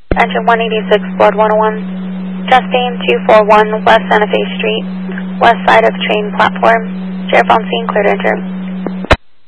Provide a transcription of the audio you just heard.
Engine 186, Blood 101. Justine 241 West Santa Fe Street, west side of train platform. Sheriff on scene, clear to enter.